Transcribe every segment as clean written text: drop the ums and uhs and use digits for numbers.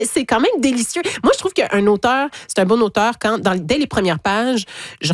c'est quand même délicieux. Moi, je trouve qu'un auteur, c'est un bon auteur quand, dès les premières pages,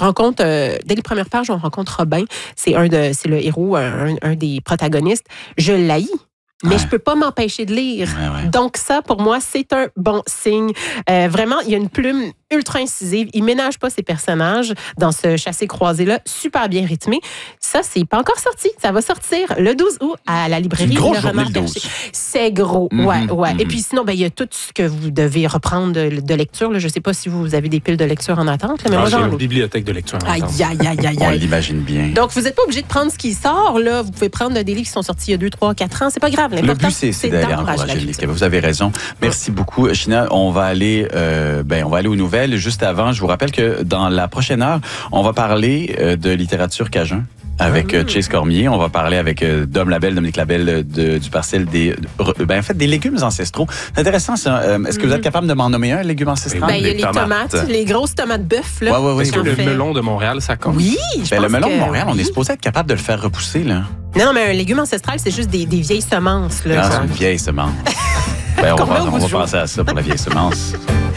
on rencontre Robin. C'est le héros, un des protagonistes. Je l'haïs. Mais je peux pas m'empêcher de lire. Ouais. Donc ça, pour moi, c'est un bon signe. Vraiment, il y a une plume ultra incisive. Il ménage pas ses personnages dans ce chassé-croisé-là, super bien rythmé. Ça, c'est pas encore sorti. Ça va sortir le 12 août à la librairie. C'est une grosse journée, le 12. C'est gros, ouais. Et puis sinon, il y a tout ce que vous devez reprendre de lecture. Là. Je sais pas si vous avez des piles de lecture en attente. Là, mais moi, j'ai une bibliothèque de lecture en attente. Aïe. On l'imagine bien. Donc, vous n'êtes pas obligé de prendre ce qui sort. Là. Vous pouvez prendre des livres qui sont sortis il y a 2, 3, 4 ans. C'est pas grave. Le but, c'est d'aller encourager les lecteurs. Vous avez raison. Merci beaucoup, China. On va aller aux nouvelles. Juste avant, je vous rappelle que dans la prochaine heure, on va parler de littérature cajun avec Chase Cormier. On va parler avec Dominique Labelle du parcelle des légumes ancestraux. C'est intéressant, ça. Est-ce que vous êtes capable de m'en nommer un, légumes ancestraux? Il y a les tomates, les grosses tomates bœuf. Oui. Est-ce que le melon de Montréal, ça compte? Oui, je pense le melon de Montréal, on est supposé être capable de le faire repousser, là. Non, mais un légume ancestral, c'est juste des vieilles semences. Là, c'est une vieille semence. On va penser à ça pour la vieille semence.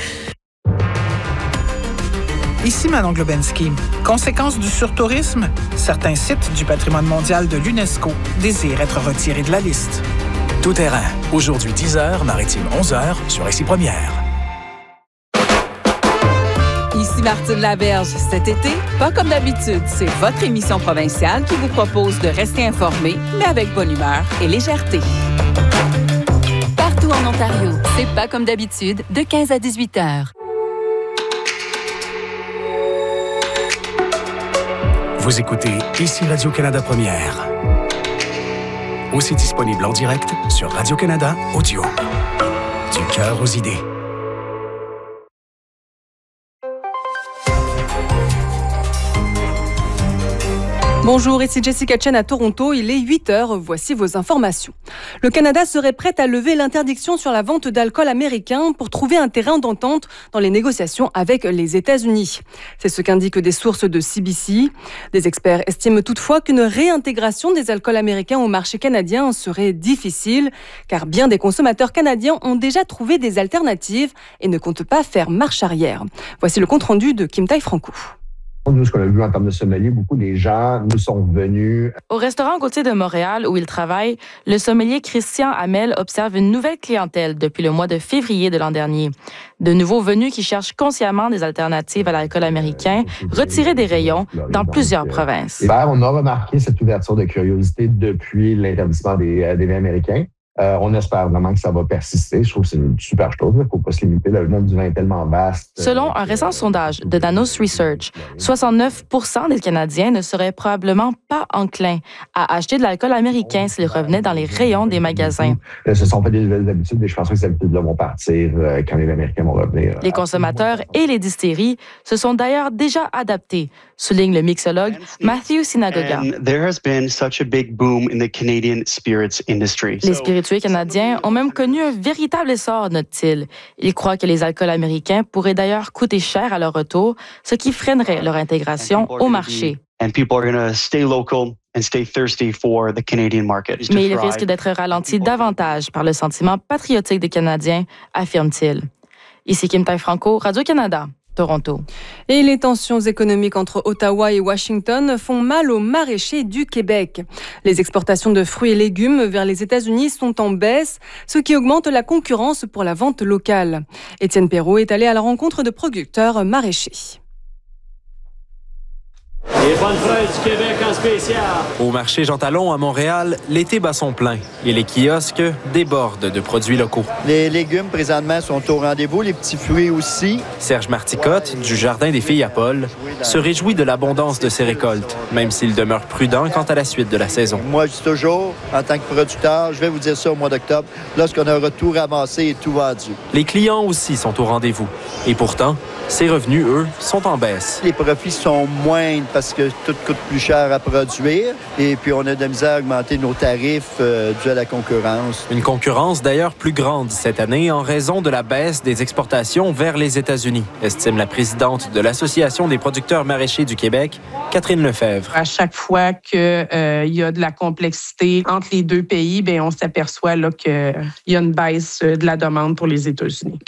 Ici Manon Globensky. Conséquence du surtourisme, certains sites du patrimoine mondial de l'UNESCO désirent être retirés de la liste. Tout terrain. Aujourd'hui 10h, maritime 11h sur Récit Première. Ici Martine Laberge. Cet été, pas comme d'habitude, c'est votre émission provinciale qui vous propose de rester informé, mais avec bonne humeur et légèreté. Partout en Ontario, c'est pas comme d'habitude, de 15 à 18 heures. Vous écoutez ici Radio-Canada Première. Aussi disponible en direct sur Radio-Canada Audio. Du cœur aux idées. Bonjour, ici Jessica Chen à Toronto. Il est 8h. Voici vos informations. Le Canada serait prêt à lever l'interdiction sur la vente d'alcool américain pour trouver un terrain d'entente dans les négociations avec les États-Unis. C'est ce qu'indiquent des sources de CBC. Des experts estiment toutefois qu'une réintégration des alcools américains au marché canadien serait difficile, car bien des consommateurs canadiens ont déjà trouvé des alternatives et ne comptent pas faire marche arrière. Voici le compte-rendu de Kim Tai-Franco. Nous, ce qu'on a vu en termes de sommelier, beaucoup des gens nous sont venus. Au restaurant Gauthier de Montréal, où il travaille, le sommelier Christian Hamel observe une nouvelle clientèle depuis le mois de février de l'an dernier. De nouveaux venus qui cherchent consciemment des alternatives à l'alcool américain, retirés des rayons dans plusieurs provinces. On a remarqué cette ouverture de curiosité depuis l'interdissement des vins américains. On espère vraiment que ça va persister. Je trouve que c'est une super chose. Il ne faut pas se limiter. Le monde du vin est tellement vaste. Selon un récent sondage de Danos Research, 69% des Canadiens ne seraient probablement pas enclins à acheter de l'alcool américain s'il revenait dans les rayons des magasins. Ce sont pas des nouvelles habitudes et je pense que ces habitudes-là vont partir quand les Américains vont revenir. Les consommateurs et les distilleries se sont d'ailleurs déjà adaptés, souligne le mixologue Matthew Sinagoga. Les spiritueux canadiens ont même connu un véritable essor, note-t-il. Ils croient que les alcools américains pourraient d'ailleurs coûter cher à leur retour, ce qui freinerait leur intégration au marché. Mais ils risquent d'être ralentis davantage par le sentiment patriotique des Canadiens, affirme-t-il. Ici Kim Tai-Franco, Radio-Canada. Toronto. Et les tensions économiques entre Ottawa et Washington font mal aux maraîchers du Québec. Les exportations de fruits et légumes vers les États-Unis sont en baisse, ce qui augmente la concurrence pour la vente locale. Étienne Perrault est allé à la rencontre de producteurs maraîchers. Les bonnes fraises du Québec en spécial. Au marché Jean Talon à Montréal, l'été bat son plein et les kiosques débordent de produits locaux. Les légumes présentement sont au rendez-vous, les petits fruits aussi. Serge Marticotte, du Jardin des Filles à Paul, se réjouit de l'abondance de ses récoltes, même s'il demeure prudent quant à la suite de la saison. Moi, je dis toujours, en tant que producteur, je vais vous dire ça au mois d'octobre, lorsqu'on aura tout ramassé et tout vendu. Les clients aussi sont au rendez-vous. Et pourtant, ses revenus, eux, sont en baisse. Les profits sont moindres parce que tout coûte plus cher à produire. Et puis, on a de la misère à augmenter nos tarifs dû à la concurrence. Une concurrence d'ailleurs plus grande cette année en raison de la baisse des exportations vers les États-Unis, estime la présidente de l'Association des producteurs maraîchers du Québec, Catherine Lefebvre. À chaque fois qu'il y a de la complexité entre les deux pays, bien, on s'aperçoit là, qu'il y a une baisse de la demande pour les États-Unis.